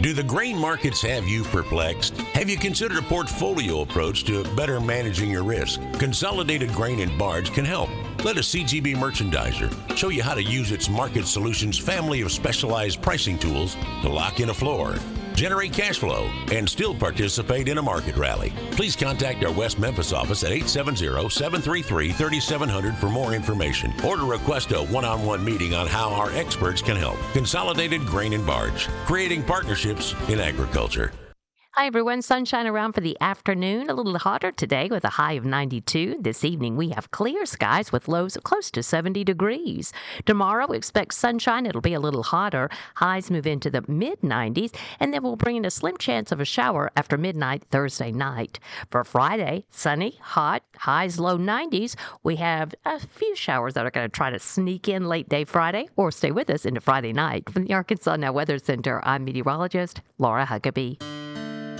Do the grain markets have you perplexed? Have you considered a portfolio approach to better managing your risk? Consolidated Grain and Barge can help. Let a CGB merchandiser show you how to use its Market Solutions family of specialized pricing tools to lock in a floor, generate cash flow, and still participate in a market rally. Please contact our West Memphis office at 870-733-3700 for more information or to request a one-on-one meeting on how our experts can help. Consolidated Grain and Barge, creating partnerships in agriculture. Hi, everyone. Sunshine around for the afternoon. A little hotter today with a high of 92. This evening, we have clear skies with lows of close to 70 degrees. Tomorrow, we expect sunshine. It'll be a little hotter. Highs move into the mid-90s, and then we'll bring in a slim chance of a shower after midnight Thursday night. For Friday, sunny, hot, highs low 90s. We have a few showers that are going to try to sneak in late day Friday or stay with us into Friday night. From the Arkansas Now Weather Center, I'm meteorologist Laura Huckabee.